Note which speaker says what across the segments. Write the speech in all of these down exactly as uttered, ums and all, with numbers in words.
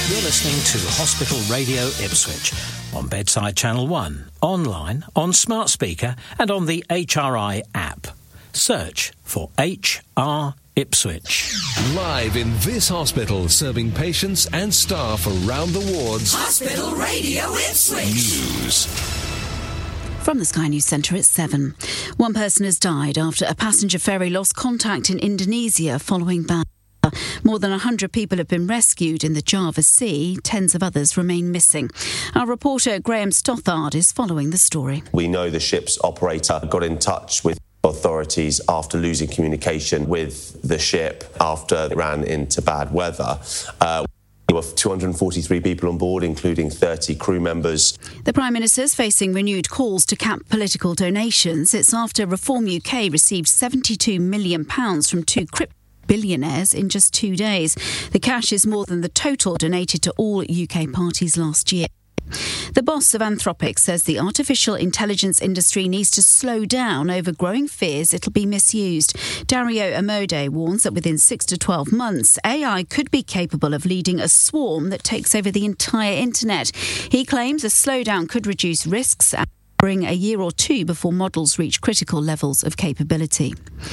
Speaker 1: You're listening to Hospital Radio Ipswich on Bedside Channel one, online, on smart speaker and on the H R I app. Search for H R Ipswich.
Speaker 2: Live in this hospital, serving patients and staff around the wards.
Speaker 3: Hospital Radio Ipswich.
Speaker 2: News.
Speaker 4: From the Sky News Centre at seven. One person has died after a passenger ferry lost contact in Indonesia following bad weather. More than one hundred people have been rescued in the Java Sea. Tens of others remain missing. Our reporter Graham Stothard is following the story.
Speaker 5: We know the ship's operator got in touch with authorities after losing communication with the ship after it ran into bad weather. Uh, There were two hundred forty-three people on board, including thirty crew members.
Speaker 4: The Prime Minister's facing renewed calls to cap political donations. It's after Reform U K received seventy-two million pounds from two crypto billionaires in just two days. The cash is more than the total donated to all U K parties last year. The boss of Anthropic says the artificial intelligence industry needs to slow down over growing fears it'll be misused. Dario Amodei warns that within six to twelve months, A I could be capable of leading a swarm that takes over the entire internet. He claims a slowdown could reduce risks and bring a year or two before models reach critical levels of capability.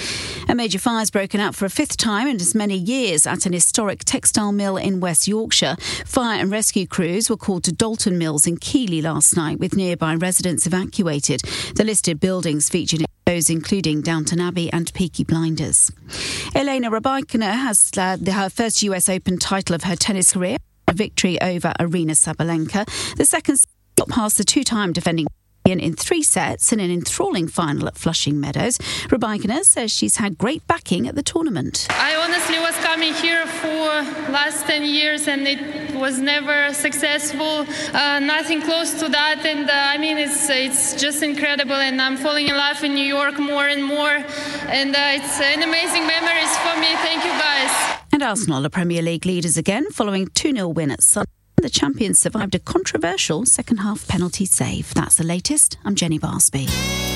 Speaker 4: A major fire has broken out for a fifth time in as many years at an historic textile mill in West Yorkshire. Fire and rescue crews were called to Dalton Mills in Keighley last night, with nearby residents evacuated. The listed buildings featured in shows including Downton Abbey and Peaky Blinders. Elena Rybakina has uh, her first U S Open title of her tennis career, a victory over Arina Sabalenka. The second got past the two-time defending in three sets in an enthralling final at Flushing Meadows. Rybakina says she's had great backing at the tournament.
Speaker 6: I honestly was coming here for last ten years and it was never successful, uh, nothing close to that, and uh, I mean it's it's just incredible, and I'm falling in love in New York more and more, and uh, it's an amazing memories for me. Thank you guys.
Speaker 4: And Arsenal are Premier League leaders again following two nil win at Sunderland. The champions survived a controversial second-half penalty save. That's the latest. I'm Jenny Barsby.